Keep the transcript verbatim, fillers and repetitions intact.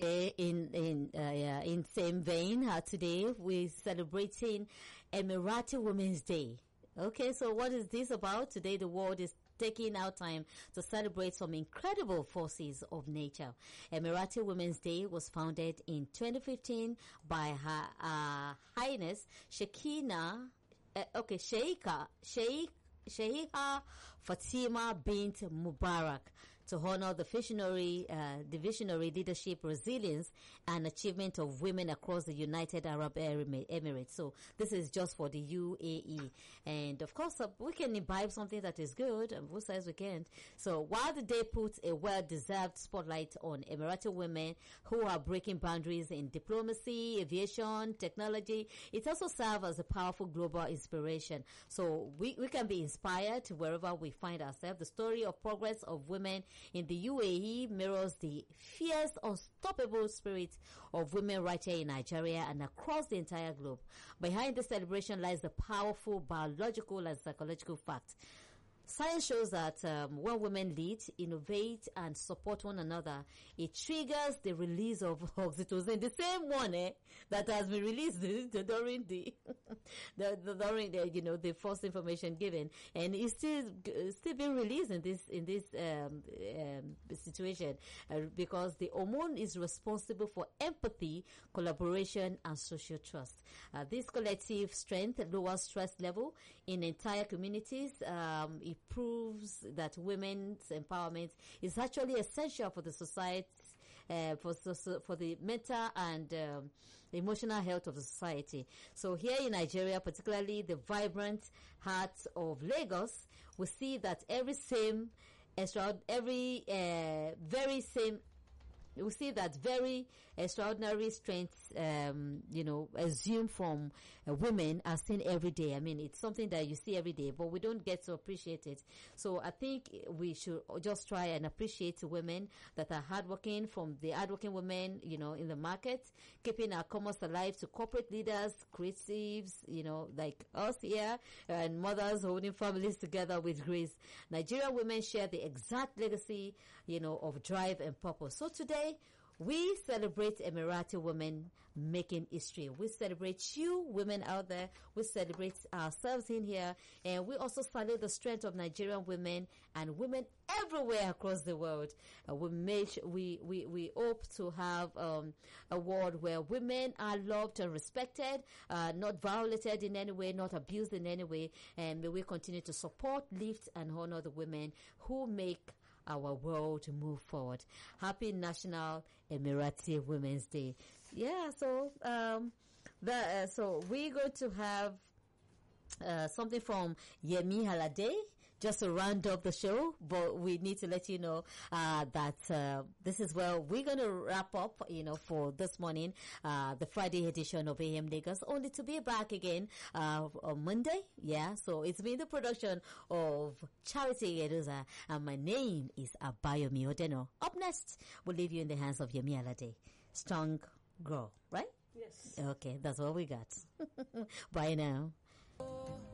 In in uh, yeah, in same vein, uh, today we're celebrating Emirati Women's Day. Okay, so what is this about? Today the world is taking out time to celebrate some incredible forces of nature. Emirati Women's Day was founded in twenty fifteen by Her uh, Highness Shekina, uh, okay, Sheikha, Sheikh Sheikha Fatima bint Mubarak, to honor the visionary, uh, the visionary leadership, resilience, and achievement of women across the United Arab Emirates. So this is just for the U A E, and of course uh, we can imbibe something that is good, and who says we can't? So while the day puts a well-deserved spotlight on Emirati women who are breaking boundaries in diplomacy, aviation, technology, it also serves as a powerful global inspiration. So we we can be inspired wherever we find ourselves. The story of progress of women in the U A E mirrors the fierce, unstoppable spirit of women right here in Nigeria and across the entire globe. Behind this celebration lies the powerful biological and psychological fact. Science shows that um, when women lead, innovate, and support one another, it triggers the release of oxytocin, the same one eh, that has been released during the, the, the during the you know the false information given, and it's still still being released in this in this um, um, situation uh, because the hormone is responsible for empathy, collaboration, and social trust. Uh, this collective strength lowers stress level in entire communities. Um, It proves that women's empowerment is actually essential for the society, uh, for for the mental and um, emotional health of the society. So here in Nigeria, particularly the vibrant heart of Lagos, we see that every same, every uh, very same. We see that very extraordinary strength, um, you know, assumed from uh, women are seen every day. I mean, it's something that you see every day, but we don't get to appreciate it. So I think we should just try and appreciate women that are hardworking, from the hardworking women, you know, in the market, keeping our commerce alive, to corporate leaders, creatives, you know, like us here, and mothers holding families together with grace. Nigerian women share the exact legacy, you know, of drive and purpose. So today, we celebrate Emirati women making history. We celebrate you women out there. We celebrate ourselves in here. And we also salute the strength of Nigerian women and women everywhere across the world. Uh, we make, we, we, we hope to have, um, a world where women are loved and respected, uh, not violated in any way, not abused in any way. And may we continue to support, lift, and honor the women who make our world move forward. Happy National Emirati Women's Day. Yeah, so um the uh, so we're going to have Uh, something from Yemi Alade just to round up the show, but we need to let you know uh, that uh, this is where we're going to wrap up, you know, for this morning, uh, the Friday edition of A M Lagos, only to be back again uh, on Monday. Yeah, so it's been the production of Charity Edoza, and my name is Abayomi Odeno. Up next, we'll leave you in the hands of Yemi Alade. Strong girl, right? Yes. Okay, that's all we got. Bye now.